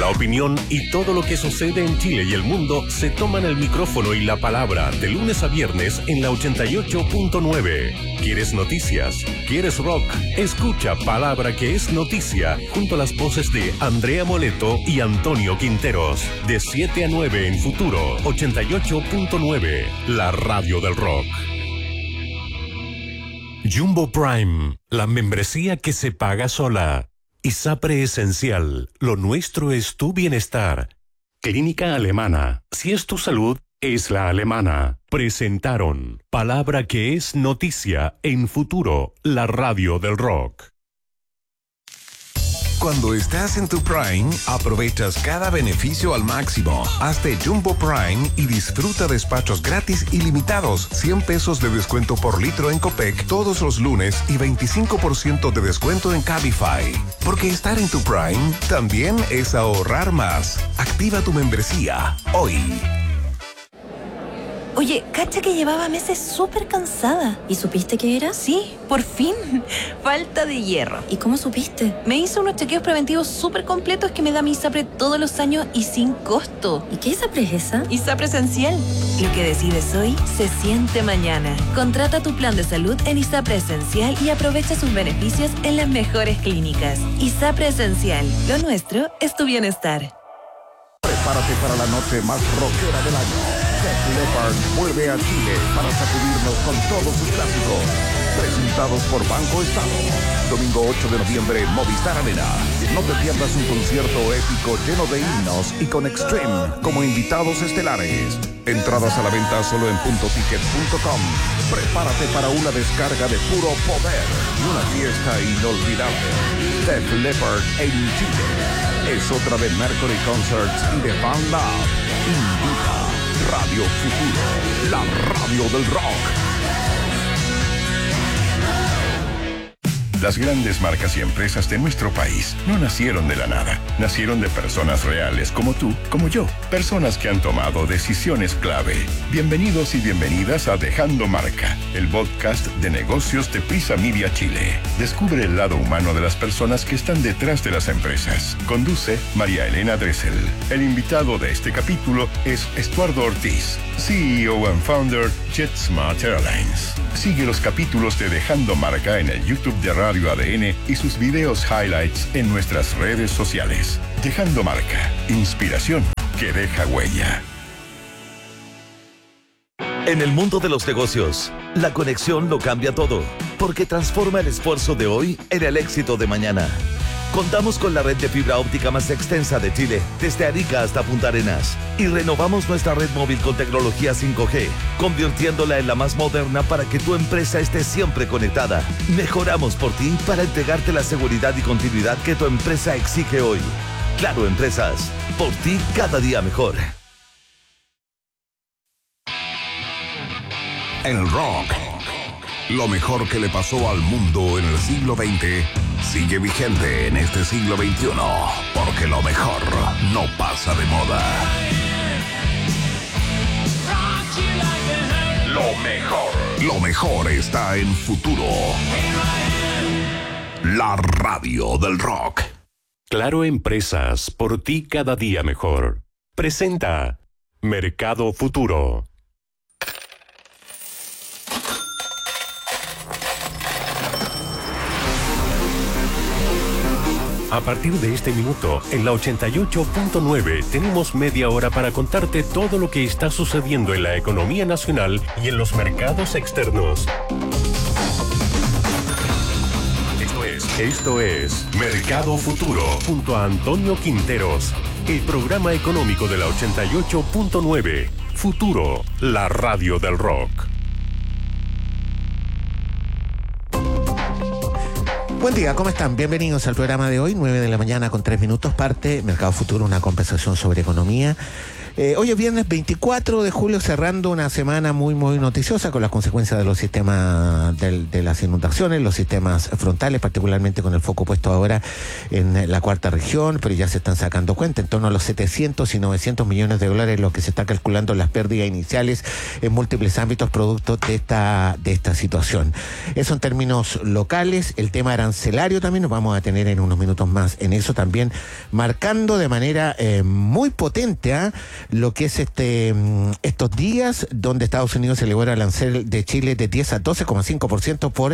la opinión y todo lo que sucede en Chile y el mundo se toman el micrófono y la palabra de lunes a viernes en la 88.9. ¿Quieres noticias? ¿Quieres rock? Escucha Palabra que es Noticia junto a las voces de Andrea Moleto y Antonio Quinteros. De 7 a 9 en Futuro 88.9, la radio del rock. Jumbo Prime, la membresía que se paga sola. ISAPRE Esencial, lo nuestro es tu bienestar. Clínica Alemana, si es tu salud, es la alemana. Presentaron Palabra que es Noticia en Futuro, la radio del rock. Cuando estás en tu Prime, aprovechas cada beneficio al máximo. Hazte Jumbo Prime y disfruta despachos gratis ilimitados, 100 pesos de descuento por litro en Copec todos los lunes y 25% de descuento en Cabify. Porque estar en tu Prime también es ahorrar más. Activa tu membresía hoy. Oye, cacha que llevaba meses súper cansada. ¿Y supiste qué era? Sí, por fin. Falta de hierro. ¿Y cómo supiste? Me hice unos chequeos preventivos súper completos que me da mi ISAPRE todos los años y sin costo. ¿Y qué ISAPRE es esa? ISAPRE Esencial. Lo que decides hoy se siente mañana. Contrata tu plan de salud en ISAPRE Esencial y aprovecha sus beneficios en las mejores clínicas. ISAPRE Esencial. Lo nuestro es tu bienestar. Prepárate para la noche más rockera del año. Def Leppard vuelve a Chile para sacudirnos con todos sus clásicos. Presentados por Banco Estado. Domingo 8 de noviembre, Movistar Arena. No te pierdas un concierto épico lleno de himnos y con Extreme como invitados estelares. Entradas a la venta solo en puntoticket.com. Prepárate para una descarga de puro poder y una fiesta inolvidable. Def Leppard en Chile. Es otra de Mercury Concerts y de Fan Lab. Invita Radio Futuro, la radio del rock. Las grandes marcas y empresas de nuestro país no nacieron de la nada. Nacieron de personas reales como tú, como yo. Personas que han tomado decisiones clave. Bienvenidos y bienvenidas a Dejando Marca, el podcast de negocios de Prisa Media Chile. Descubre el lado humano de las personas que están detrás de las empresas. Conduce María Elena Dressel. El invitado de este capítulo es Estuardo Ortiz, CEO and founder JetSmart Airlines. Sigue los capítulos de Dejando Marca en el YouTube de Radio ADN y sus videos highlights en nuestras redes sociales. Dejando Marca, inspiración que deja huella. En el mundo de los negocios, la conexión lo cambia todo, porque transforma el esfuerzo de hoy en el éxito de mañana. Contamos con la red de fibra óptica más extensa de Chile, desde Arica hasta Punta Arenas, y renovamos nuestra red móvil con tecnología 5G, convirtiéndola en la más moderna para que tu empresa esté siempre conectada. Mejoramos por ti para entregarte la seguridad y continuidad que tu empresa exige hoy. Claro Empresas, por ti cada día mejor. El rock, lo mejor que le pasó al mundo en el siglo XX, sigue vigente en este siglo XXI, porque lo mejor no pasa de moda. Lo mejor está en Futuro, la radio del rock. Claro Empresas, por ti cada día mejor. Presenta Mercado Futuro. A partir de este minuto, en la 88.9 tenemos media hora para contarte todo lo que está sucediendo en la economía nacional y en los mercados externos. Esto es Mercado Futuro, junto a Antonio Quinteros, el programa económico de la 88.9. Futuro, la radio del rock. Buen día, ¿cómo están? Bienvenidos al programa de hoy, 9 de la mañana con 3 minutos, parte Mercado Futuro, una conversación sobre economía Hoy es viernes 24 de julio, cerrando una semana muy noticiosa con las consecuencias de los sistemas de las inundaciones, los sistemas frontales, particularmente con el foco puesto ahora en la cuarta región, pero ya se están sacando cuenta, en torno a los 700 y 900 millones de dólares, lo que se está calculando las pérdidas iniciales en múltiples ámbitos producto de esta situación. Eso en términos locales. El tema arancelario también nos vamos a tener en unos minutos más en eso también, marcando de manera muy potente lo que es estos días donde Estados Unidos elevó el arancel de Chile de 10 a 12,5% por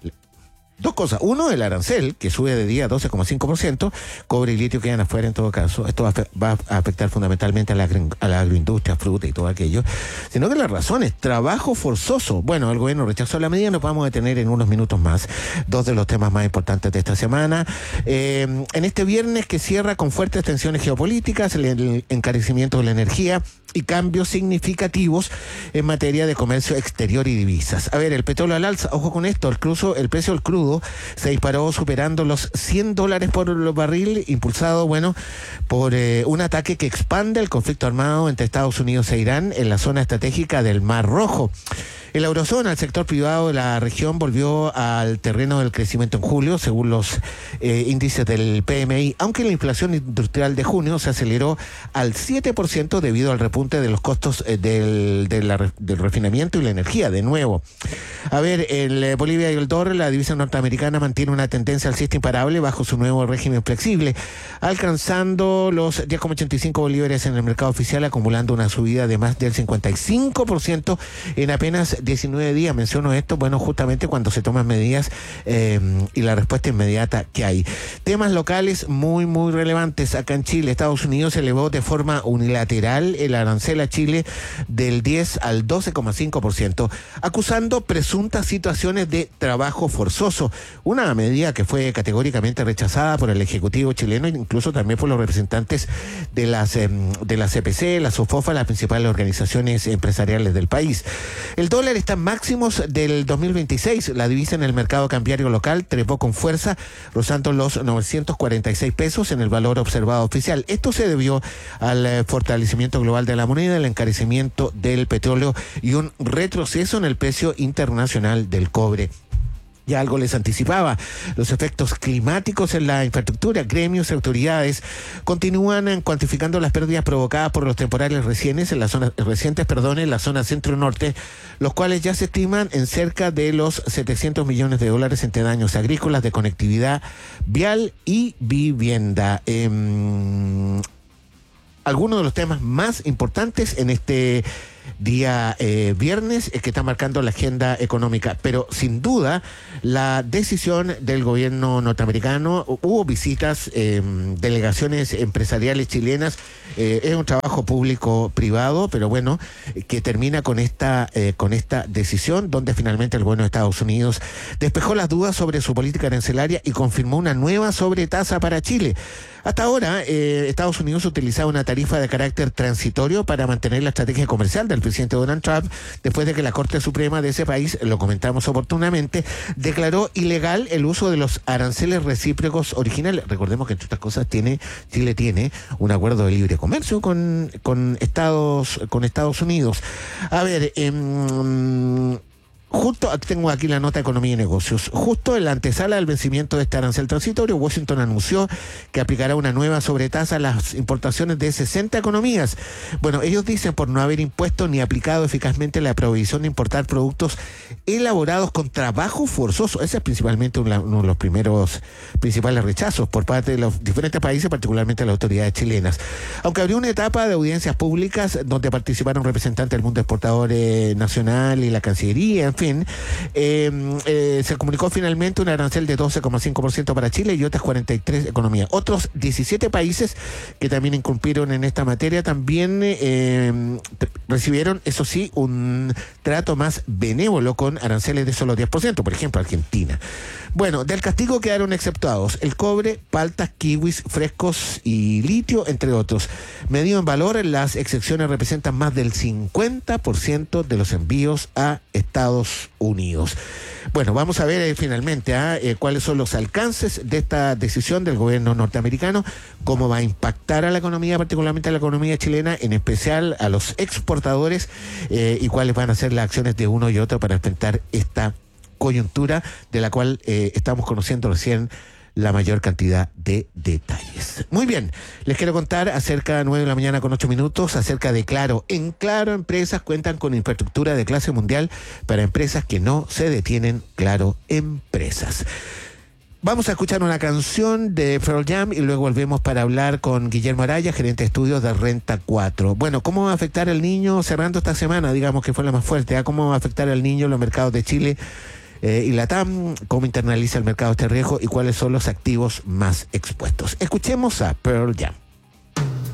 dos cosas. Uno, el arancel, que sube de 10 a 12,5%, cobre y litio quedan afuera en todo caso. Esto va a afectar fundamentalmente a la agroindustria, fruta y todo aquello. Sino que las razones, trabajo forzoso. Bueno, el gobierno rechazó la medida, nos vamos a detener en unos minutos más. Dos de los temas más importantes de esta semana. En este viernes que cierra con fuertes tensiones geopolíticas, el encarecimiento de la energía y cambios significativos en materia de comercio exterior y divisas. A ver, el petróleo al alza, ojo con esto, el precio del crudo se disparó superando los $100 por barril, impulsado, por un ataque que expande el conflicto armado entre Estados Unidos e Irán en la zona estratégica del Mar Rojo. En la eurozona, el sector privado de la región volvió al terreno del crecimiento en julio, según los índices del PMI, aunque la inflación industrial de junio se aceleró al 7% debido al repunte de los costos del refinamiento y la energía, de nuevo. A ver, el Bolivia y el dólar, la divisa norteamericana mantiene una tendencia alcista imparable bajo su nuevo régimen flexible, alcanzando los 10,85 bolívares en el mercado oficial, acumulando una subida de más del 55% en apenas 19 días. Menciono esto, justamente cuando se toman medidas y la respuesta inmediata que hay. Temas locales muy relevantes. Acá en Chile, Estados Unidos elevó de forma unilateral el arancel a Chile del 10 al 12,5%, acusando presuntas situaciones de trabajo forzoso. Una medida que fue categóricamente rechazada por el Ejecutivo chileno, incluso también por los representantes de la CPC, la SOFOFA, las principales organizaciones empresariales del país. El dólar está en máximos del 2026. La divisa en el mercado cambiario local trepó con fuerza, rozando los 946 pesos en el valor observado oficial. Esto se debió al fortalecimiento global de la moneda, el encarecimiento del petróleo y un retroceso en el precio internacional del cobre. Ya algo les anticipaba, los efectos climáticos en la infraestructura. Gremios y autoridades continúan cuantificando las pérdidas provocadas por los temporales recientes en la zona centro-norte, los cuales ya se estiman en cerca de los 700 millones de dólares entre daños agrícolas, de conectividad vial y vivienda. Algunos de los temas más importantes en este día viernes que está marcando la agenda económica, pero sin duda la decisión del gobierno norteamericano, hubo visitas, delegaciones empresariales chilenas, es un trabajo público-privado, pero que termina con esta decisión, donde finalmente el gobierno de Estados Unidos despejó las dudas sobre su política arancelaria y confirmó una nueva sobretasa para Chile. Hasta ahora, Estados Unidos utilizaba una tarifa de carácter transitorio para mantener la estrategia comercial del presidente Donald Trump, después de que la Corte Suprema de ese país, lo comentamos oportunamente, declaró ilegal el uso de los aranceles recíprocos originales. Recordemos que entre otras cosas Chile tiene un acuerdo de libre comercio con Estados Unidos. A ver, justo tengo aquí la nota de Economía y Negocios. Justo en la antesala del vencimiento de este arancel transitorio, Washington anunció que aplicará una nueva sobretasa a las importaciones de 60 economías. Ellos dicen por no haber impuesto ni aplicado eficazmente la prohibición de importar productos elaborados con trabajo forzoso. Ese es principalmente uno de los principales rechazos por parte de los diferentes países, particularmente las autoridades chilenas. Aunque abrió una etapa de audiencias públicas donde participaron representantes del mundo exportador nacional y la Cancillería, en fin, se comunicó finalmente un arancel de 12,5% para Chile y otras 43 economías. Otros 17 países que también incumplieron en esta materia también recibieron, eso sí, un trato más benévolo con aranceles de solo 10%, por ejemplo, Argentina. Del castigo quedaron exceptuados el cobre, paltas, kiwis, frescos y litio, entre otros. Medido en valor, las excepciones representan más del 50% de los envíos a Estados Estados Unidos. Bueno, vamos a ver finalmente cuáles son los alcances de esta decisión del gobierno norteamericano, cómo va a impactar a la economía, particularmente a la economía chilena, en especial a los exportadores, y cuáles van a ser las acciones de uno y otro para enfrentar esta coyuntura de la cual estamos conociendo recién la mayor cantidad de detalles. Muy bien, les quiero contar acerca de 9:08 a.m, acerca de Claro. En Claro Empresas cuentan con infraestructura de clase mundial para empresas que no se detienen. Claro Empresas. Vamos a escuchar una canción de Pearl Jam y luego volvemos para hablar con Guillermo Araya, gerente de estudios de Renta 4. Bueno, ¿cómo va a afectar al niño cerrando esta semana? Digamos que fue la más fuerte. ¿Cómo va a afectar al niño en los mercados de Chile y Latam? ¿Cómo internaliza el mercado este riesgo y cuáles son los activos más expuestos? Escuchemos a Pearl Jam.